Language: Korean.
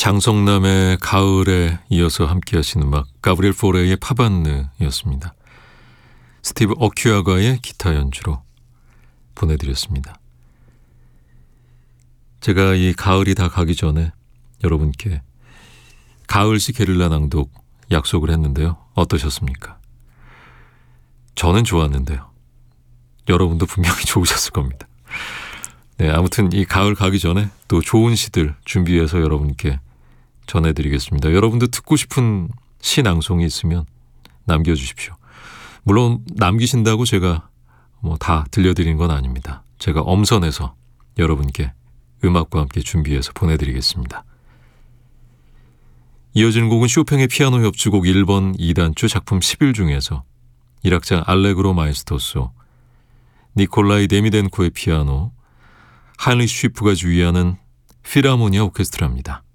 장성남의 가을에 이어서 함께 하신 음악 가브리엘 포레의 파반느였습니다. 스티브 어큐아가의 기타 연주로 보내드렸습니다. 제가 이 가을이 다 가기 전에 여러분께 가을시 게릴라 낭독 약속을 했는데요. 어떠셨습니까? 저는 좋았는데요. 여러분도 분명히 좋으셨을 겁니다. 네, 아무튼 이 가을 가기 전에 또 좋은 시들 준비해서 여러분께 전해드리겠습니다. 여러분도 듣고 싶은 시 낭송이 있으면 남겨주십시오. 물론 남기신다고 제가 다 들려드리는 건 아닙니다. 제가 엄선해서 여러분께 음악과 함께 준비해서 보내드리겠습니다. 이어지는 곡은 쇼팽의 피아노 협주곡 1번 2단조 작품 10일 중에서 1악장 알레그로 마에스토소, 니콜라이 데미덴코의 피아노, 하인리히 쉬프가 주의하는 필하모니아 오케스트라입니다.